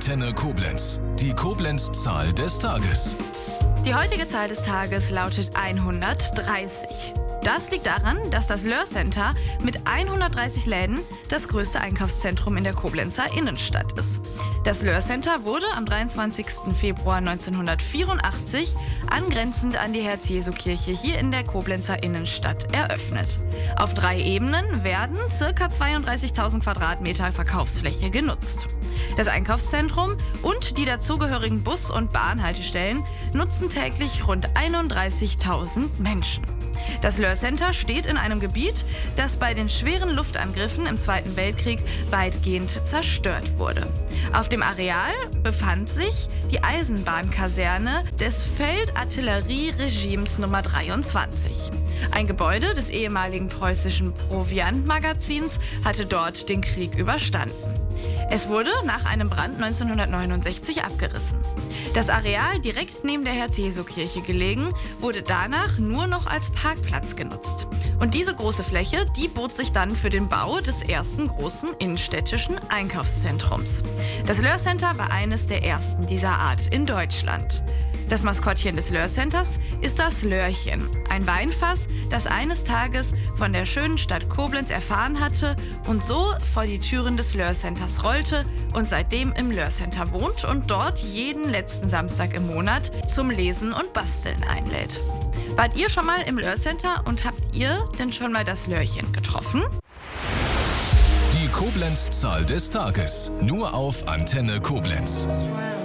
Antenne Koblenz. Die Koblenz-Zahl des Tages. Die heutige Zahl des Tages lautet 130. Das liegt daran, dass das Löhr Center mit 130 Läden das größte Einkaufszentrum in der Koblenzer Innenstadt ist. Das Löhr Center wurde am 23. Februar 1984 angrenzend an die Herz-Jesu-Kirche hier in der Koblenzer Innenstadt eröffnet. Auf 3 Ebenen werden ca. 32.000 Quadratmeter Verkaufsfläche genutzt. Das Einkaufszentrum und die dazugehörigen Bus- und Bahnhaltestellen nutzen täglich rund 31.000 Menschen. Das Löhr Center steht in einem Gebiet, das bei den schweren Luftangriffen im Zweiten Weltkrieg weitgehend zerstört wurde. Auf dem Areal befand sich die Eisenbahnkaserne des Feldartillerieregimes Nummer 23. Ein Gebäude des ehemaligen preußischen Proviantmagazins hatte dort den Krieg überstanden. Es wurde nach einem Brand 1969 abgerissen. Das Areal direkt neben der Herz-Jesu-Kirche gelegen, wurde danach nur noch als Parkplatz genutzt. Und diese große Fläche, die bot sich dann für den Bau des ersten großen innenstädtischen Einkaufszentrums. Das Löhr Center war eines der ersten dieser Art in Deutschland. Das Maskottchen des Löhr Centers ist das Löhrchen, ein Weinfass, das eines Tages von der schönen Stadt Koblenz erfahren hatte und so vor die Türen des Löhr Centers rollte und seitdem im Löhr Center wohnt und dort jeden letzten Samstag im Monat zum Lesen und Basteln einlädt. Wart ihr schon mal im Löhr Center und habt ihr denn schon mal das Löhrchen getroffen? Die Koblenz-Zahl des Tages. Nur auf Antenne Koblenz.